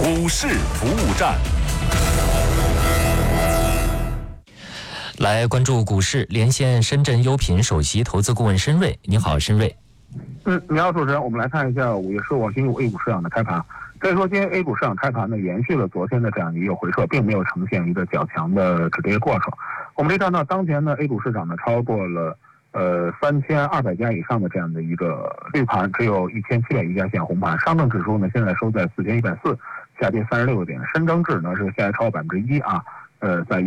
股市服务站。 来关注股市，连线深圳优品首席投资顾问申瑞。你好，申瑞。 你好，主持人。我们来看一下5月15号星期五 A 股市场的开盘。可以说，今天 A 股市场开盘呢，延续了昨天的这样一个回撤，并没有呈现一个较强的止跌过程。我们可以看到，当前呢 A 股市场呢超过了3200家以上的这样的一个绿盘，只有1701家现红盘。上证指数呢现在收在4140，下跌36个点。深证指呢是下跌超过1%啊，在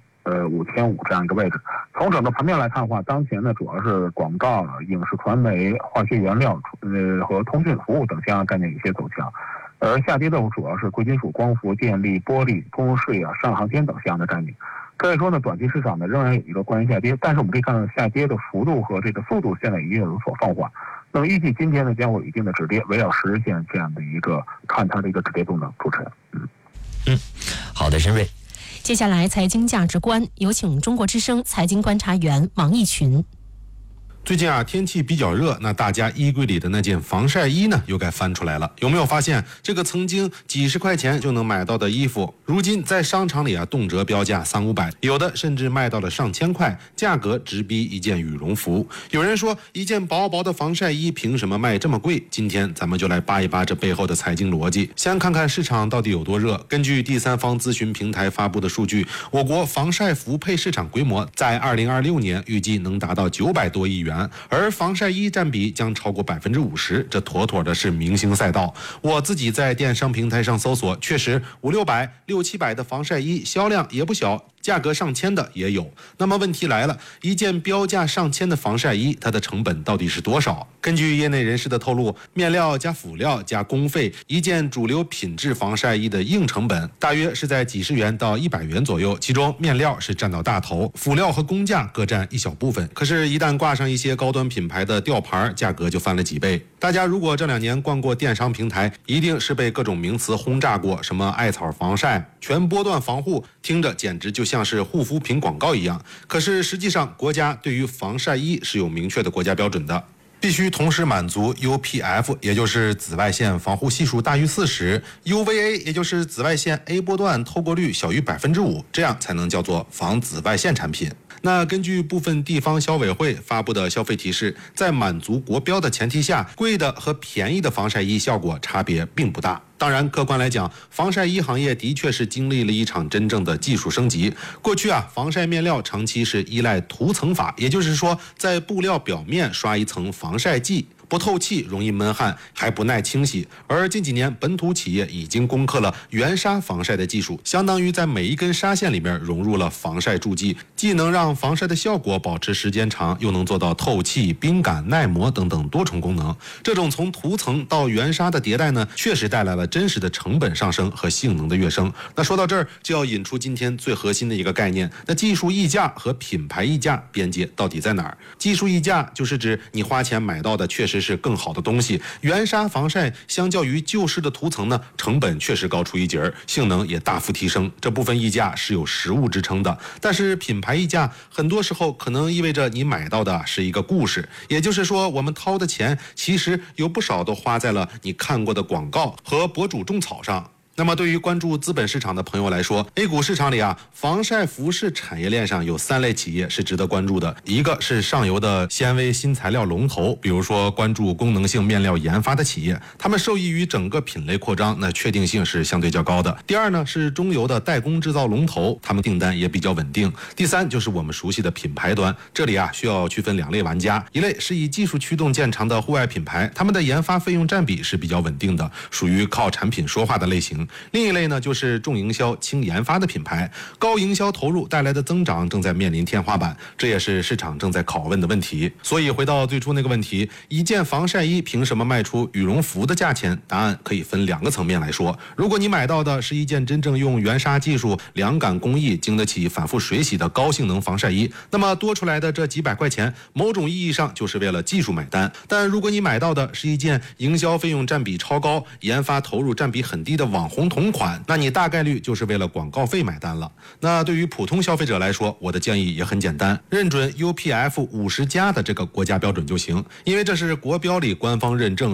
15005这样一个位置。从整个盘面来看的话，当前呢主要是广告、影视传媒、化学原料和通讯服务等相关概念有些走强，而下跌的主要是贵金属、光伏、电力、玻璃、公用事业、上航天等相关的概念。可以说呢，短期市场呢仍然有一个关于下跌，但是我们可以看到下跌的幅度和这个速度现在已经有所放缓。那么预计今天呢将会有一定的止跌，围绕10日线这样的一个看它的一个止跌动能。主持人， 好的，申瑞。 接下来财经价值观，有请中国之声财经观察员王毅群。 最近天气比较热，那大家衣柜里的那件防晒衣呢又该翻出来了。有没有发现，这个曾经几十块钱就能买到的衣服，如今在商场里动辄标价300-500，有的甚至卖到了上千块，价格直逼一件羽绒服。有人说，一件薄薄的防晒衣凭什么卖这么贵？今天咱们就来扒一扒这背后的财经逻辑，先看看市场到底有多热。根据第三方咨询平台发布的数据，我国防晒服配市场规模在2026年预计能达到900多亿元。而防晒衣占比将超过50%，这妥妥的是明星赛道。我自己在电商平台上搜索，确实500-600、600-700的防晒衣销量也不小，价格上千的也有。那么问题来了，一件标价上千的防晒衣，它的成本到底是多少？根据业内人士的透露，面料加辅料加工费，一件主流品质防晒衣的硬成本大约是在几十元到100元左右，其中面料是占到大头，辅料和工价各占一小部分。可是，一旦挂上一些高端品牌的吊牌，价格就翻了几倍。大家如果这2年逛过电商平台，一定是被各种名词轰炸过，什么艾草防晒、全波段防护，听着简直就像是护肤品广告一样。可是实际上，国家对于防晒衣是有明确的国家标准的。必须同时满足 UPF， 也就是紫外线防护系数大于40， UVA， 也就是紫外线 A 波段透过率小于5%，这样才能叫做防紫外线产品。那根据部分地方消委会发布的消费提示，在满足国标的前提下，贵的和便宜的防晒衣效果差别并不大。当然，客观来讲，防晒衣行业的确是经历了一场真正的技术升级。过去防晒面料长期是依赖涂层法，也就是说，在布料表面刷一层防晒剂，不透气，容易闷汗，还不耐清洗。而近几年，本土企业已经攻克了原纱防晒的技术，相当于在每一根纱线里面融入了防晒助剂，既能让防晒的效果保持时间长，又能做到透气、冰感、耐磨等等多重功能。这种从涂层到原纱的迭代呢，确实带来了真实的成本上升和性能的跃升。那说到这儿，就要引出今天最核心的一个概念，那技术溢价和品牌溢价边界到底在哪儿？技术溢价就是指你花钱买到的确实是更好的东西，原纱防晒相较于旧式的涂层呢，成本确实高出一截，性能也大幅提升，这部分溢价是有实物支撑的。但是品牌溢价很多时候可能意味着你买到的是一个故事，也就是说，我们掏的钱其实有不少都花在了你看过的广告和博主种草上。那么对于关注资本市场的朋友来说， A 股市场里防晒服饰产业链上有3类企业是值得关注的。一个是上游的纤维新材料龙头，比如说关注功能性面料研发的企业，他们受益于整个品类扩张，那确定性是相对较高的。第二呢是中游的代工制造龙头，他们订单也比较稳定。第三就是我们熟悉的品牌端，这里需要区分2类玩家，一类是以技术驱动见长的户外品牌，他们的研发费用占比是比较稳定的，属于靠产品说话的类型。另一类呢，就是重营销轻研发的品牌，高营销投入带来的增长正在面临天花板，这也是市场正在拷问的问题。所以回到最初那个问题，一件防晒衣凭什么卖出羽绒服的价钱？答案可以分2个层面来说。如果你买到的是一件真正用原纱技术、凉感工艺、经得起反复水洗的高性能防晒衣，那么多出来的这几百块钱，某种意义上就是为了技术买单。但如果你买到的是一件营销费用占比超高、研发投入占比很低的网红同款，那你大概率就是为了广告费买单了。那对于普通消费者来说，我的建议也很简单，认准 UPF 50+的这个国家标准就行，因为这是国标里官方认证